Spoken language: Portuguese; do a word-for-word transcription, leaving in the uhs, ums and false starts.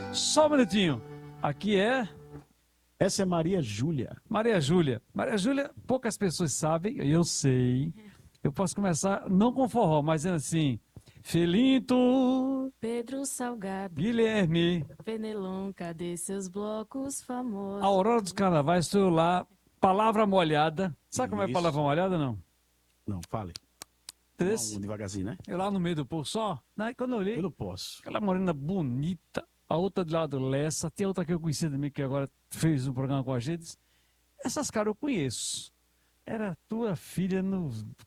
Só um minutinho. Aqui é Essa é Maria Júlia. Maria Júlia. Maria Júlia, poucas pessoas sabem, eu sei. Eu posso começar não com forró, mas assim, Felinto, Pedro Salgado, Guilherme, Fenelon, cadê seus blocos famosos? Aurora dos Carnavais, estou lá, palavra molhada. Sabe como é Isso. palavra molhada, não? Não, fale. Três. Vamos devagarzinho, né? Eu lá no meio do povo só, né? Quando eu olhei, Eu não posso. aquela morena bonita, a outra de lado Lessa, tem outra que eu conhecia também, que agora fez um programa com a gente. Essas caras eu conheço. Era tua filha no